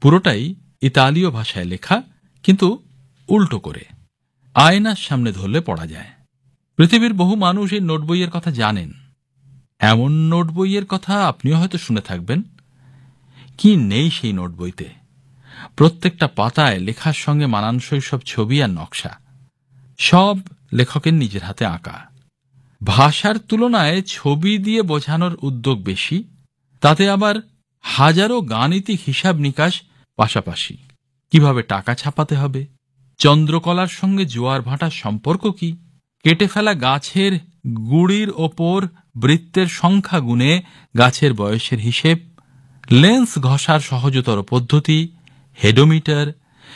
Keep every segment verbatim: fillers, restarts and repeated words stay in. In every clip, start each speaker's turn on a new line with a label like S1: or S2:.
S1: পুরোটাই ইতালীয় ভাষায় লেখা, কিন্তু উল্টো করে। আয়নার সামনে ধরলে পড়া যায়। পৃথিবীর বহু মানুষ এই নোট বইয়ের কথা জানেন। এমন নোট বইয়ের কথা আপনিও হয়তো শুনে থাকবেন। কি নেই সেই নোট বইতে? প্রত্যেকটা পাতায় লেখার সঙ্গে মানানসই সব ছবি আর নকশা, সব লেখকের নিজের হাতে আঁকা। ভাষার তুলনায় ছবি দিয়ে বোঝানোর উদ্যোগ বেশি, তাতে আবার হাজারো গাণিতিক হিসাব নিকাশ পাশাপাশি। কিভাবে টাকা ছাপাতে হবে, চন্দ্রকলার সঙ্গে জোয়ার ভাটার সম্পর্ক কি, কেটে ফেলা গাছের গুড়ির ওপর বৃত্তের সংখ্যা গুণে গাছের বয়সের হিসেব, লেন্স ঘষার সহজতর পদ্ধতি, হেডোমিটার,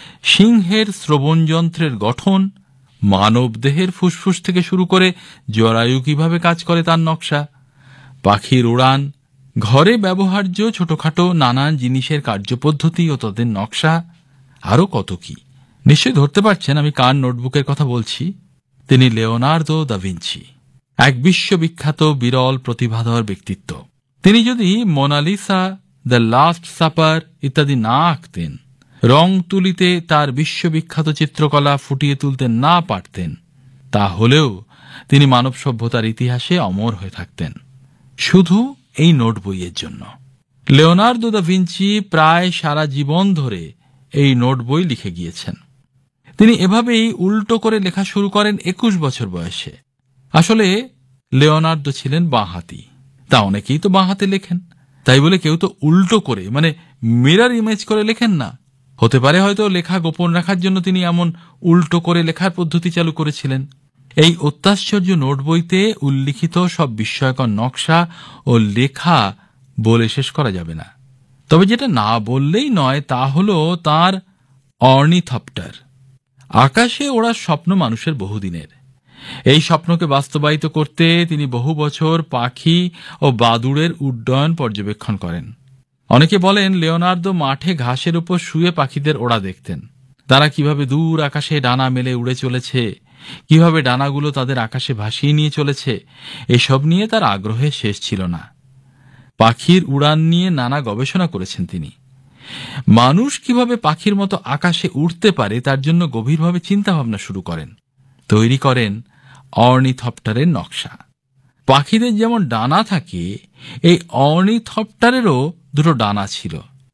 S1: সিংহের শ্রবণযন্ত্রের গঠন, মানব দেহের ফুসফুস থেকে শুরু করে জরায়ু কিভাবে কাজ করে তার নকশা, পাখির উড়ান, ঘরে ব্যবহার্য ছোটখাটো নানান জিনিসের কার্যপদ্ধতি ও তাদের নকশা, আরও কত কি। নিশ্চয়ই ধরতে পারছেন আমি কার নোটবুকের কথা বলছি। তিনি লিওনার্দো দা ভিঞ্চি, এক বিশ্ববিখ্যাত বিরল প্রতিভাধর ব্যক্তিত্ব। তিনি যদি মোনালিসা, দ্য লাস্ট সাপার ইত্যাদি না আঁকতেন, রং তুলিতে তার বিশ্ববিখ্যাত চিত্রকলা ফুটিয়ে তুলতে না পারতেন, তাহলেও তিনি মানব সভ্যতার ইতিহাসে অমর হয়ে থাকতেন, শুধু এই নোট বইয়ের জন্য। লিওনার্দো দা ভিঞ্চি প্রায় সারা জীবন ধরে এই নোট বই লিখে গিয়েছেন। তিনি এভাবেই উল্টো করে লেখা শুরু করেন একুশ বছর বয়সে। আসলে লিওনার্দো ছিলেন বাঁহাতি, তা অনেকেই তো বাঁহাতে লেখেন, তাই বলে কেউ তো উল্টো করে মানে মিরর ইমেজ করে লেখেন না। হতে পারে হয়তো লেখা গোপন রাখার জন্য তিনি এমন উল্টো করে লেখার পদ্ধতি চালু করেছিলেন। এই অত্যাশ্চর্য নোট বইতে উল্লিখিত সব বিস্ময়কর নকশা ও লেখা বলে শেষ করা যাবে না। তবে যেটা না বললেই নয় তা হল তাঁর অর্নিথপ্টার, আকাশে ওড়ার স্বপ্ন মানুষের বহুদিনের। এই স্বপ্নকে বাস্তবায়িত করতে তিনি বহু বছর পাখি ও বাদুড়ের উড্ডয়ন পর্যবেক্ষণ করেন। অনেকে বলেন লিওনার্দো মাঠে ঘাসের উপর শুয়ে পাখিদের ওড়া দেখতেন। তারা কিভাবে দূর আকাশে ডানা মেলে উড়ে চলেছে, কিভাবে ডানাগুলো তাদের আকাশে ভাসিয়ে নিয়ে চলেছে, এসব নিয়ে তার আগ্রহের শেষ ছিল না। পাখির উড়ান নিয়ে নানা গবেষণা করেছেন তিনি। মানুষ কিভাবে পাখির মতো আকাশে উড়তে পারে তার জন্য গভীরভাবে চিন্তা ভাবনা শুরু করেন। তৈরি করেন অর্নিথপ্টারের নকশা। পাখিদের যেমন ডানা থাকে, এই অর্নিথপ্টারেরও দুটো ডানা ছিল।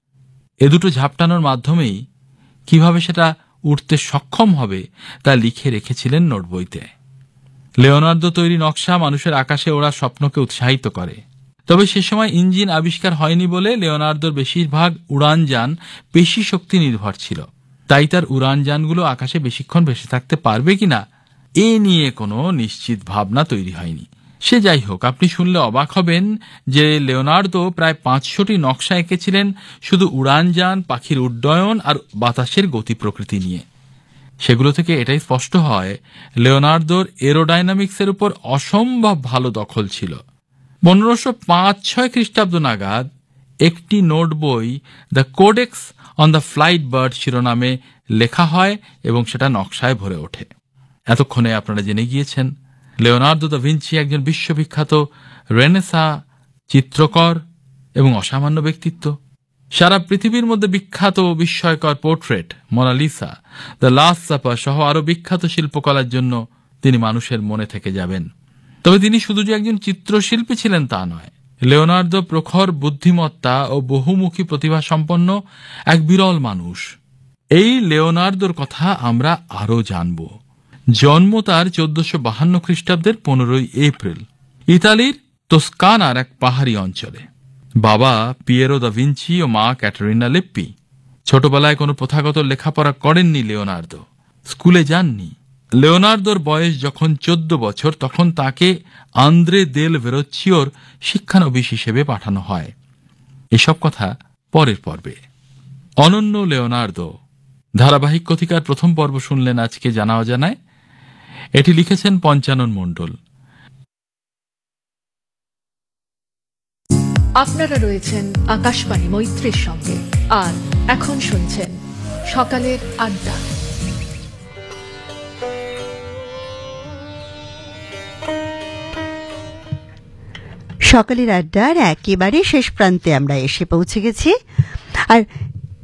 S1: এ দুটো ঝাপটানোর মাধ্যমেই কিভাবে সেটা উঠতে সক্ষম হবে তা লিখে রেখেছিলেন নোট বইতে। লিওনার্দো তৈরি নকশা মানুষের আকাশে ওড়ার স্বপ্নকে উৎসাহিত করে। তবে সে সময় ইঞ্জিন আবিষ্কার হয়নি বলে লিওনার্দোর বেশিরভাগ উড়ানযান পেশি শক্তি নির্ভর ছিল। তাই তার উড়ানযানগুলো আকাশে বেশিক্ষণ ভেসে থাকতে পারবে কিনা এ নিয়ে কোনো নিশ্চিত ভাবনা তৈরি হয়নি। সে যাই হোক, আপনি শুনলে অবাক হবেন যে লিওনার্দো প্রায় পাঁচশোটি নকশা এঁকেছিলেন শুধু উড়ানযান, পাখির উড্ডয়ন আর বাতাসের গতি প্রকৃতি নিয়ে। সেগুলো থেকে এটাই স্পষ্ট হয় লিওনার্দোর এরোডাইনামিক্সের উপর অসম্ভব ভালো দখল ছিল। পনেরোশো পাঁচ ছয় খ্রিস্টাব্দ নাগাদ একটি নোট বই the codex on the flight bird শিরোনামে লেখা হয় এবং সেটা নকশায় ভরে ওঠে। এতক্ষণে আপনারা জেনে গিয়েছেন লিওনার্দো দা ভিঞ্চি একজন বিশ্ববিখ্যাত রেনেসাঁ চিত্রকর এবং অসামান্য ব্যক্তিত্ব। সারা পৃথিবীর মধ্যে বিখ্যাত বিস্ময়কর portrait, Mona Lisa, the last supper সহ আরও বিখ্যাত শিল্পকলার জন্য তিনি মানুষের মনে থেকে যাবেন। তবে তিনি শুধু যে একজন চিত্রশিল্পী ছিলেন তা নয়। লিওনার্দো প্রখর বুদ্ধিমত্তা ও বহুমুখী প্রতিভা সম্পন্ন এক বিরল মানুষ। এই লিওনার্দোর কথা আমরা আরও জানব। জন্ম তার চোদ্দশো বাহান্ন খ্রিস্টাব্দের পনেরোই এপ্রিল ইতালির তোস্কানার এক পাহাড়ি অঞ্চলে। বাবা পিয়েরো দা ভিঞ্চি ও মা ক্যাটারিনা লিপ্পি। ছোটবেলায় কোনো প্রথাগত লেখাপড়া করেননি লিওনার্দো, স্কুলে যাননি। লিওনার্দোর বয়স যখন চোদ্দ বছর তখন তাকে আন্দ্রে দেল ভেরোচ্চিওর শিক্ষানবিশ হিসেবে পাঠানো হয়। এসব কথা পরের পর্বে। অনন্য লিওনার্দো ধারাবাহিক কথিকার প্রথম পর্ব শুনলেন আজকে জানা অজানায়। এটি লিখেছেন পঞ্চানন মণ্ডল।
S2: আপনারা রয়েছেন আকাশবাণী মৈত্রীর সঙ্গে আর এখন শুনছেন সকালের আড্ডা।
S3: সকালের আড্ডার একেবারে শেষ প্রান্তে আমরা এসে পৌঁছে গেছি। আর